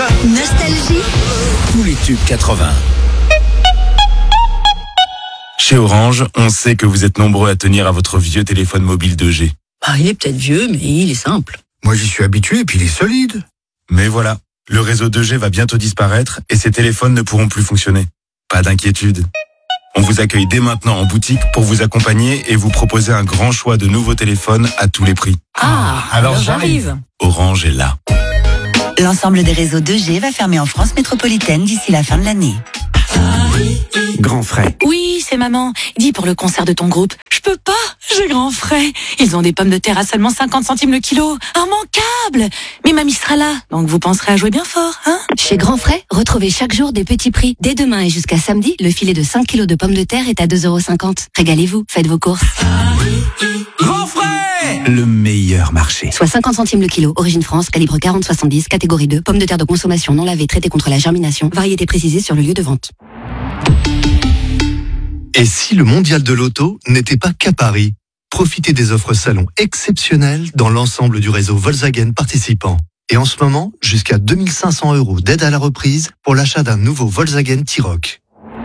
Nostalgie. Tous les tubes 80. Chez Orange, on sait que vous êtes nombreux à tenir à votre vieux téléphone mobile 2G. Il est peut-être vieux, mais il est simple. Moi, j'y suis habitué et puis il est solide. Mais voilà, le réseau 2G va bientôt disparaître et ces téléphones ne pourront plus fonctionner. Pas d'inquiétude. On vous accueille dès maintenant en boutique pour vous accompagner et vous proposer un grand choix de nouveaux téléphones à tous les prix. Alors j'arrive. Orange est là. L'ensemble des réseaux 2G va fermer en France métropolitaine d'ici la fin de l'année. Grand frais. Oui, c'est maman. Dis pour le concert de ton groupe. Je peux pas, j'ai grand frais. Ils ont des pommes de terre à seulement 50 centimes le kilo. Immanquable. Mais mamie sera là, donc vous penserez à jouer bien fort, hein? Chez Grand Frais, retrouvez chaque jour des petits prix. Dès demain et jusqu'à samedi, le filet de 5 kilos de pommes de terre est à 2,50 €. Régalez-vous, faites vos courses. Grand frais! Le meilleur marché. Soit 50 centimes le kilo. Origine France, calibre 40-70, catégorie 2. Pommes de terre de consommation non lavées, traitées contre la germination. Variété précisée sur le lieu de vente. Et si le mondial de l'auto n'était pas qu'à Paris? Profitez des offres salon exceptionnelles dans l'ensemble du réseau Volkswagen participant. Et en ce moment, jusqu'à 2 500 € d'aide à la reprise pour l'achat d'un nouveau Volkswagen T-Roc.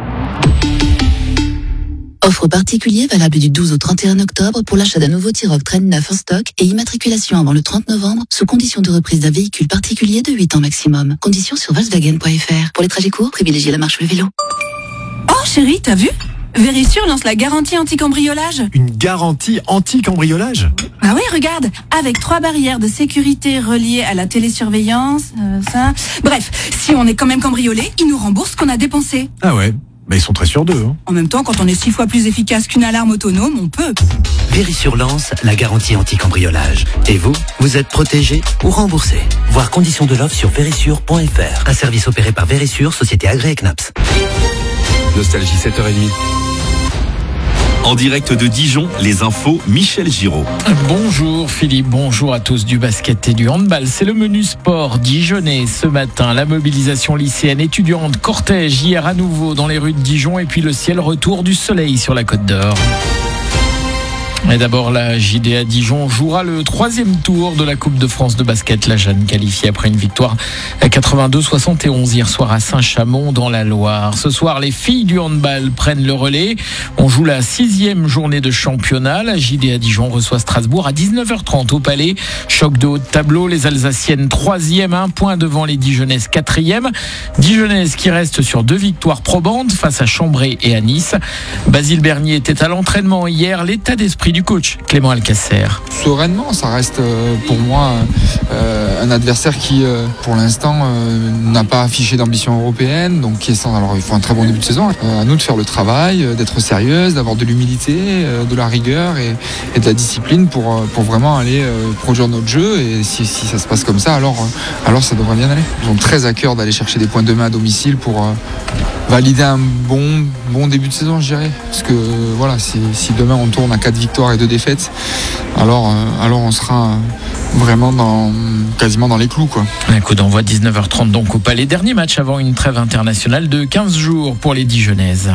Offre particulier valable du 12 au 31 octobre pour l'achat d'un nouveau T-Roc Train 9 en stock et immatriculation avant le 30 novembre sous condition de reprise d'un véhicule particulier de 8 ans maximum. Conditions sur Volkswagen.fr. Pour les trajets courts, privilégiez la marche ou le vélo. Oh chérie, t'as vu? Verisure lance la garantie anti-cambriolage. Une garantie anti-cambriolage? Ah oui, regarde, avec 3 barrières de sécurité reliées à la télésurveillance, ça. Bref, si on est quand même cambriolé, ils nous remboursent ce qu'on a dépensé. Ah ouais, ils sont très sûrs d'eux. En même temps, quand on est 6 fois plus efficace qu'une alarme autonome, on peut. Verisure lance la garantie anti-cambriolage. Et vous, vous êtes protégé ou remboursé. Voir conditions de l'offre sur verisure.fr. Un service opéré par Verisure, société agréée CNAPS. Nostalgie 7h30. En direct de Dijon, les infos, Michel Giraud. Bonjour Philippe, bonjour à tous. Du basket et du handball, c'est le menu sport dijonnais ce matin. La mobilisation lycéenne étudiante, cortège hier à nouveau dans les rues de Dijon et puis le ciel, retour du soleil sur la Côte d'Or. Et d'abord, la JDA Dijon jouera le 3e tour de la Coupe de France de basket. La Jeanne qualifiée après une victoire à 82-71 hier soir à Saint-Chamond dans la Loire. Ce soir, les filles du handball prennent le relais. On joue la 6e journée de championnat. La JDA Dijon reçoit Strasbourg à 19h30 au Palais. Choc de haut de tableau. Les Alsaciennes 3e, 1 point devant les Dijonnaises 4e. Dijonnaises qui restent sur 2 victoires probantes face à Chambray et à Nice. Basile Bernier était à l'entraînement hier. L'état d'esprit du coach Clément Alcacer. Sereinement, ça reste pour moi un adversaire qui pour l'instant n'a pas affiché d'ambition européenne, donc qui est sans. Alors il faut un très bon début de saison. À nous de faire le travail, d'être sérieuse, d'avoir de l'humilité, de la rigueur et de la discipline pour vraiment aller produire notre jeu. Et si ça se passe comme ça, alors ça devrait bien aller. Ils ont très à cœur d'aller chercher des points de main à domicile pour valider un bon début de saison, je dirais. Parce que voilà, si demain on tourne à 4 victoires et 2 défaites, alors on sera vraiment quasiment dans les clous, quoi. Un coup d'envoi 19h30 donc au Palais. Dernier match avant une trêve internationale de 15 jours pour les Dijonnaises.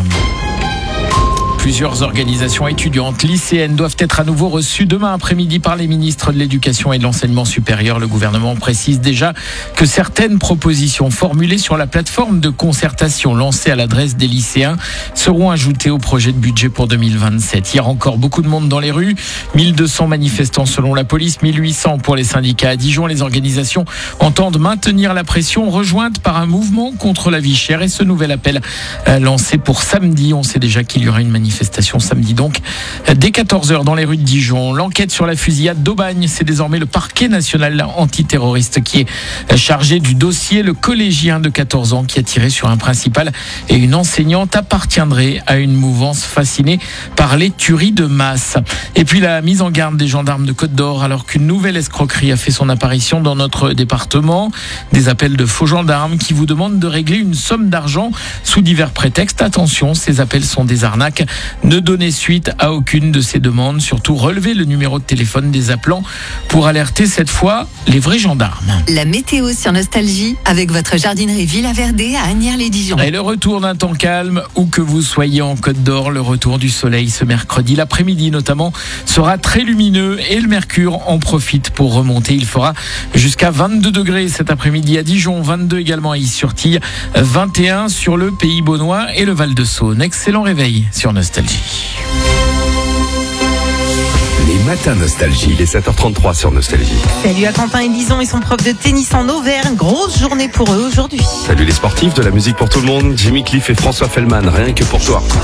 Plusieurs organisations étudiantes, lycéennes doivent être à nouveau reçues demain après-midi par les ministres de l'Éducation et de l'Enseignement supérieur. Le gouvernement précise déjà que certaines propositions formulées sur la plateforme de concertation lancée à l'adresse des lycéens seront ajoutées au projet de budget pour 2027. Hier encore, beaucoup de monde dans les rues. 1200 manifestants selon la police, 1800 pour les syndicats à Dijon. Les organisations entendent maintenir la pression, rejointes par un mouvement contre la vie chère et ce nouvel appel lancé pour samedi. On sait déjà qu'il y aura une manifestation samedi donc dès 14h dans les rues de Dijon. L'enquête sur la fusillade d'Aubagne, c'est désormais le parquet national antiterroriste qui est chargé du dossier. Le collégien de 14 ans qui a tiré sur un principal et une enseignante appartiendrait à une mouvance fascinée par les tueries de masse. Et puis la mise en garde des gendarmes de Côte d'Or alors qu'une nouvelle escroquerie a fait son apparition dans notre département. Des appels de faux gendarmes qui vous demandent de régler une somme d'argent sous divers prétextes. Attention, ces appels sont des arnaques. ne donner suite à aucune de ces demandes. Surtout, relevez le numéro de téléphone des appelants pour alerter cette fois les vrais gendarmes. La météo sur Nostalgie avec votre jardinerie Villa Verdé à Asnières-les-Dijon. Et le retour d'un temps calme, où que vous soyez en Côte d'Or, le retour du soleil ce mercredi. L'après-midi notamment sera très lumineux et le mercure en profite pour remonter. Il fera jusqu'à 22 degrés cet après-midi à Dijon, 22 également à Is-sur-Tille, 21 sur le Pays Beaunois et le Val-de-Saône. Excellent réveil sur Nostalgie. Les matins Nostalgie, il est 7h33 sur Nostalgie. Salut à Quentin et Lison, ils sont profs de tennis en Auvergne. Grosse journée pour eux aujourd'hui. Salut les sportifs, de la musique pour tout le monde. Jimmy Cliff et François Fellman, rien que pour toi.